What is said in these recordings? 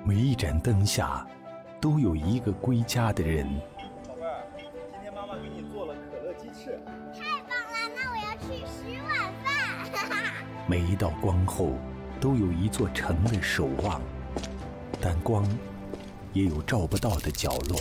每一盏灯下，都有一个归家的人。 宝贝儿，今天妈妈给你做了可乐鸡翅。 太棒了，那我要吃10碗饭。哈哈。 每一道光后，都有一座城的守望，但光也有照不到的角落。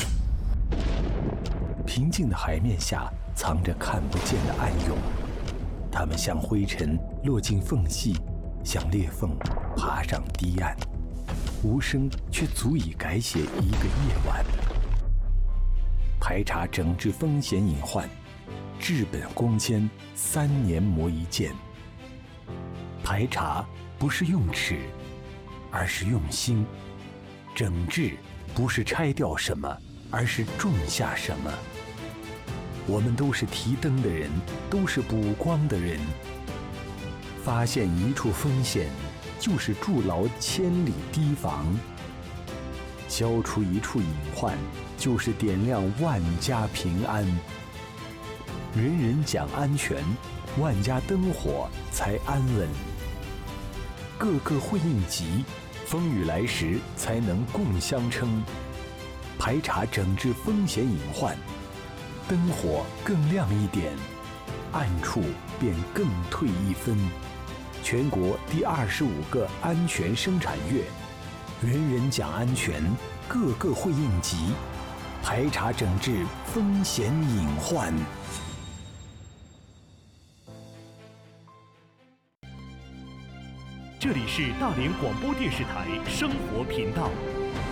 平静的海面下，藏着看不见的暗涌，它们像灰尘落进缝隙，像裂缝爬上堤岸，无声却足以改写一个夜晚。排查整治风险隐患，治本攻坚，3年磨一剑。排查不是用尺，而是用心；整治不是拆掉什么，而是种下什么。我们都是提灯的人，都是补光的人。发现一处风险，就是筑牢千里堤防；消除一处隐患，就是点亮万家平安。人人讲安全，万家灯火才安稳。个个会应急，风雨来时才能共相称。排查整治风险隐患，灯火更亮一点，暗处便更退一分。全国第25个安全生产月，人人讲安全，个个会应急，排查整治风险隐患。 这里是大连广播电视台生活频道。